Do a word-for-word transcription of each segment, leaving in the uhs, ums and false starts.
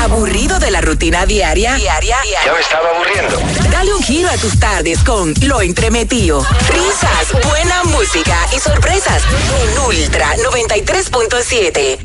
¿Aburrido de la rutina diaria? Diaria. Ya me estaba aburriendo. Dale un giro a tus tardes con Lo Entremetido. Risas, buena música y sorpresas en Ultra noventa y tres punto siete.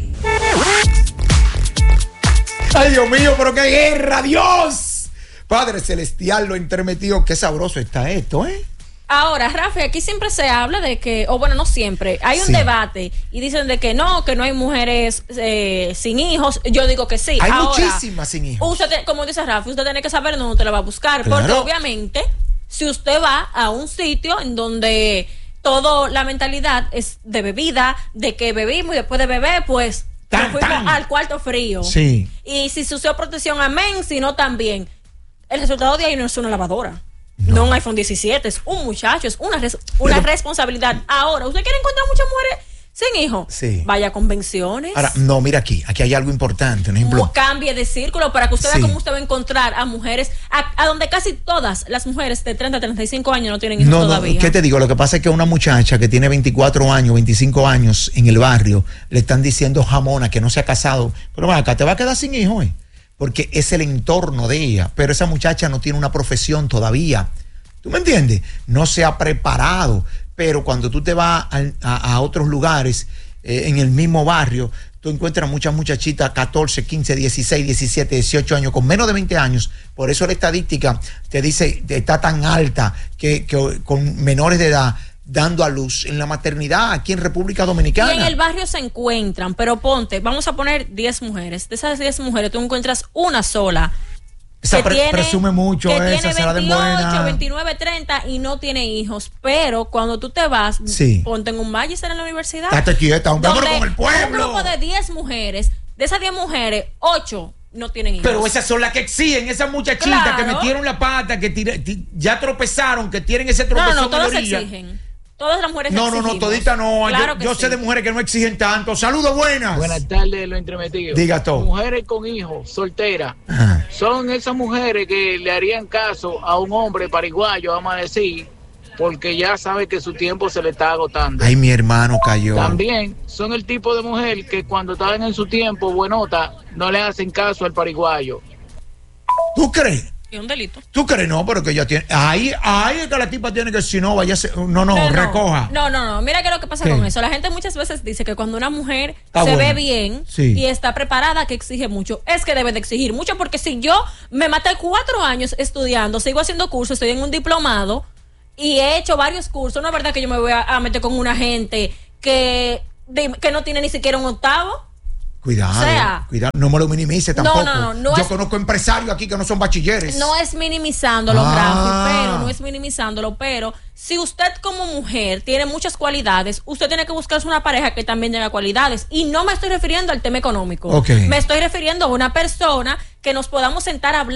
Ay, Dios mío, pero qué guerra, Dios. Padre Celestial, Lo Entremetido, qué sabroso está esto, ¿eh? Ahora, Rafi, aquí siempre se habla de que, o bueno, no siempre, hay un sí. debate y dicen de que no, que no hay mujeres eh, sin hijos. Yo digo que sí. Hay Ahora, muchísimas sin hijos. Usted, como dice Rafi, usted tiene que saber dónde usted la va a buscar. Claro. Porque obviamente, si usted va a un sitio en donde toda la mentalidad es de bebida, de que bebimos y después de beber, pues tan, nos fuimos tan. al cuarto frío. Sí. Y si se usó protección, amén, si no también. El resultado de ahí no es una lavadora. No. no un iPhone diecisiete, es un muchacho, es una, res, una Pero, responsabilidad. Ahora, ¿usted quiere encontrar muchas mujeres sin hijos? Sí. Vaya a convenciones. Ahora, no, mira aquí, aquí hay algo importante, un ejemplo. No cambie de círculo para que usted sí. vea cómo usted va a encontrar a mujeres, a, a donde casi todas las mujeres de treinta a treinta y cinco años no tienen hijos no, todavía. No, ¿qué te digo? Lo que pasa es que una muchacha que tiene veinticuatro años, veinticinco años en el barrio, le están diciendo jamona que no se ha casado. Pero bueno, acá te va a quedar sin hijos, ¿eh? Porque es el entorno de ella. Pero esa muchacha no tiene una profesión todavía. ¿Tú me entiendes? No se ha preparado, pero cuando tú te vas a, a, a otros lugares, eh, en el mismo barrio, tú encuentras muchas muchachitas, catorce, quince, dieciséis, diecisiete, dieciocho años, con menos de veinte años. Por eso la estadística te dice, está tan alta, que, que con menores de edad, dando a luz en la maternidad aquí en República Dominicana. Y en el barrio se encuentran, pero ponte, vamos a poner diez mujeres. De esas diez mujeres, tú encuentras una sola. Esa que pre tiene, presume mucho, que esa tiene veintiocho, veintinueve, treinta y no tiene hijos. Pero cuando tú te vas, sí. ponte en un valle en la universidad. Date quieta, un con el pueblo. Un grupo de diez mujeres, de esas diez mujeres, ocho no tienen hijos. Pero esas son las que exigen, esas muchachitas claro. que metieron la pata, que tira, ya tropezaron, que tienen ese tropezón. No, no, todas exigen. Todas las mujeres No, exigimos. no, no, todita no. Claro yo yo sí. sé de mujeres que no exigen tanto. Saludos, buenas. Buenas tardes, Lo Entremetido. Diga todo. Mujeres con hijos, solteras, Ajá. son esas mujeres que le harían caso a un hombre pariguayo, vamos a decir, porque ya sabe que su tiempo se le está agotando. Ay, mi hermano cayó. También son el tipo de mujer que cuando estaban en su tiempo buenota, no le hacen caso al pariguayo. ¿Tú crees? Es un delito. ¿Tú crees? No, pero que ella tiene. Ahí, ahí es que la tipa tiene que, si no, vaya a ser, no, no, no, recoja. No, no, no. Mira qué es lo que pasa ¿Qué? con eso. La gente muchas veces dice que cuando una mujer ah, se bueno. ve bien sí. y está preparada, que exige mucho. Es que debe de exigir mucho, porque si yo me maté cuatro años estudiando, sigo haciendo cursos, estoy en un diplomado y he hecho varios cursos, no es verdad que yo me voy a, a meter con una gente que, de, que no tiene ni siquiera un octavo. Cuidado, o sea, cuidado, no me lo minimice tampoco. No, no, no, no Yo es, conozco empresarios aquí que no son bachilleres. No es minimizándolo, ah. Rafi, pero no es minimizándolo, pero si usted como mujer tiene muchas cualidades, usted tiene que buscarse una pareja que también tenga cualidades. Y no me estoy refiriendo al tema económico. Okay. Me estoy refiriendo a una persona que nos podamos sentar a hablar.